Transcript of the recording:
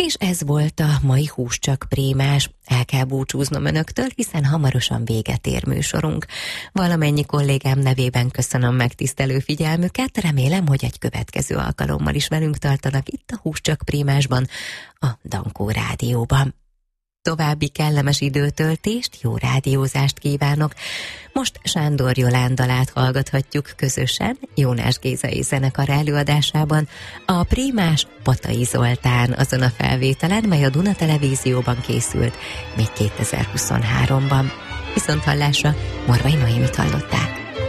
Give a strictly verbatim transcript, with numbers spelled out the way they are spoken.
És ez volt a mai Hús csak Prémás. El kell búcsúznom önöktől, hiszen hamarosan véget ér műsorunk. Valamennyi kollégám nevében köszönöm megtisztelő figyelmüket, remélem, hogy egy következő alkalommal is velünk tartanak itt a Hús csak Prémásban, a Dankó Rádióban. További kellemes időtöltést, jó rádiózást kívánok. Most Sándor Jolán dalát hallgathatjuk közösen Jónás Gézai zenekar előadásában. A Prémás Patai Zoltán azon a felvételen, mely a Duna Televízióban készült még kétezer-huszonháromban. Viszonthallásra, Morvai Noémit hallották.